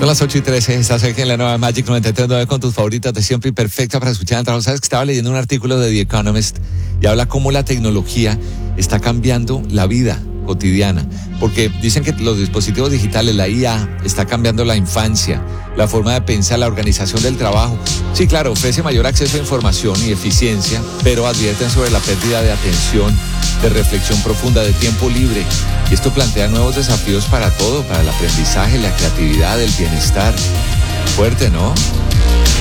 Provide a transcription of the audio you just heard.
Son las 8:13, estás aquí en la nueva Magic 93.9 con tus favoritas de siempre y perfecta para escuchar en el trabajo. Sabes que estaba leyendo un artículo de The Economist y habla cómo la tecnología está cambiando la vida cotidiana, porque dicen que los dispositivos digitales, la IA, está cambiando la infancia, la forma de pensar, la organización del trabajo. Sí, claro, ofrece mayor acceso a información y eficiencia, pero advierten sobre la pérdida de atención, de reflexión profunda, de tiempo libre. Y esto plantea nuevos desafíos para todo, para el aprendizaje, la creatividad, el bienestar. Fuerte, ¿no?